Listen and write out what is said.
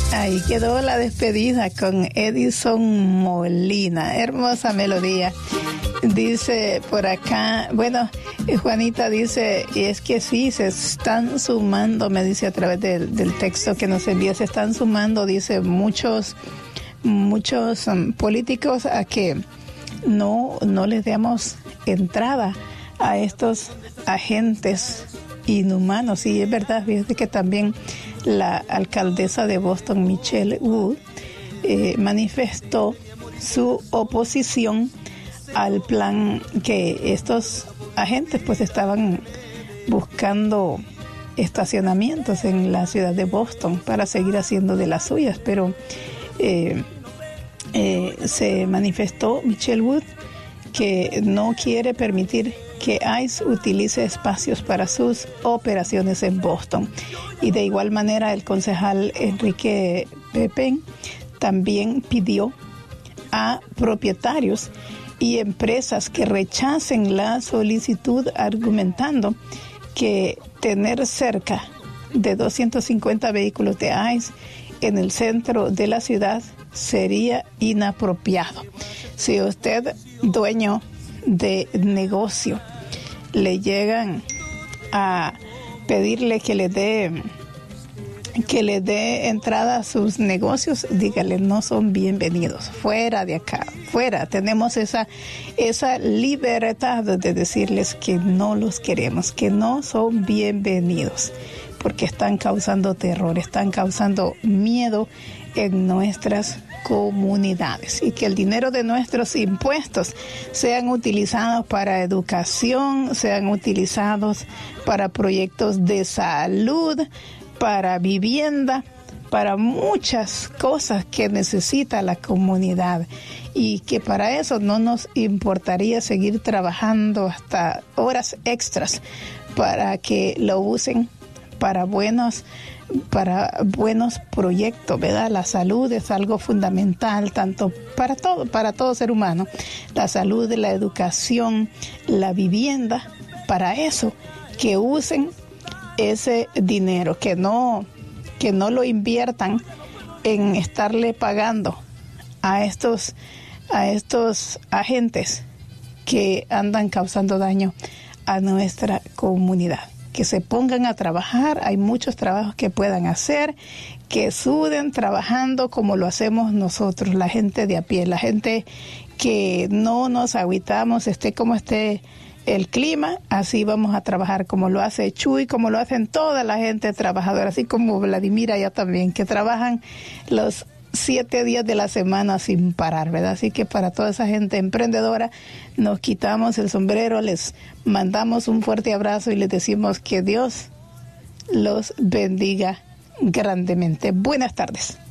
Ahí quedó la despedida con Edison Molina. Hermosa melodía. Dice por acá, bueno, Juanita dice, y es que sí, se están sumando, me dice a través del texto que nos envía, se están sumando, dice, muchos políticos a que no les demos entrada a estos agentes inhumanos. Y es verdad, fíjate que también la alcaldesa de Boston, Michelle Wu, manifestó su oposición al plan que estos agentes pues estaban buscando estacionamientos en la ciudad de Boston para seguir haciendo de las suyas, pero se manifestó Michelle Wu que no quiere permitir que ICE utilice espacios para sus operaciones en Boston. Y de igual manera el concejal Enrique Pepén también pidió a propietarios y empresas que rechacen la solicitud, argumentando que tener cerca de 250 vehículos de ICE en el centro de la ciudad sería inapropiado. Si usted, dueño de negocio, le llegan a pedirle que le dé entrada a sus negocios, dígale, no son bienvenidos, fuera de acá, fuera. Tenemos esa libertad de decirles que no los queremos, que no son bienvenidos, porque están causando terror, están causando miedo en nuestras comunidades, y que el dinero de nuestros impuestos sean utilizados para educación, sean utilizados para proyectos de salud, para vivienda, para muchas cosas que necesita la comunidad, y que para eso no nos importaría seguir trabajando hasta horas extras para que lo usen para buenos proyectos, ¿verdad? La salud es algo fundamental, tanto para todo ser humano. La salud, la educación, la vivienda, para eso, que usen ese dinero, que no lo inviertan en estarle pagando a estos agentes que andan causando daño a nuestra comunidad. Que se pongan a trabajar, hay muchos trabajos que puedan hacer, que suden trabajando como lo hacemos nosotros, la gente de a pie, la gente que no nos agüitamos, esté como esté el clima, así vamos a trabajar como lo hace Chuy, como lo hacen toda la gente trabajadora, así como Vladimir allá también, que trabajan los 7 días de la semana sin parar, ¿verdad? Así que para toda esa gente emprendedora nos quitamos el sombrero, les mandamos un fuerte abrazo y les decimos que Dios los bendiga grandemente. Buenas tardes.